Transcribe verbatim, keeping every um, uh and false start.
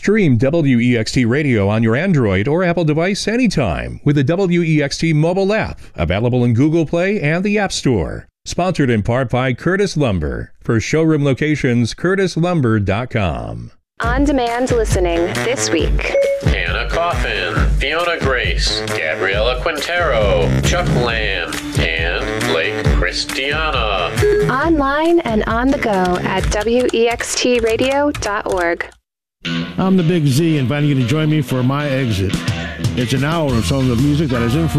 Stream W E X T Radio on your Android or Apple device anytime with the W E X T mobile app, available in Google Play and the App Store. Sponsored in part by Curtis Lumber. For showroom locations, curtis lumber dot com. On-demand listening this week. Anna Coffin, Fiona Grace, Gabriella Quintero, Chuck Lamb, and Blake Christiana. Online and on the go at W E X T radio dot org. I'm the Big Z, inviting you to join me for My Exit. It's an hour of some of the music that is influenced